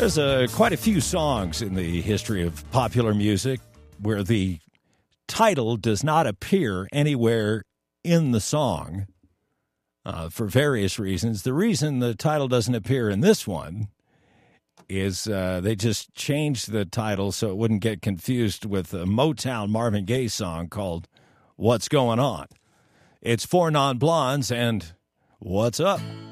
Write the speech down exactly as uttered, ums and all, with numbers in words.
There's uh, quite a few songs in the history of popular music where the title does not appear anywhere in the song uh, for various reasons. The reason the title doesn't appear in this one is uh, they just changed the title so it wouldn't get confused with a Motown Marvin Gaye song called What's Going On. It's Four Non-Blondes and What's Up?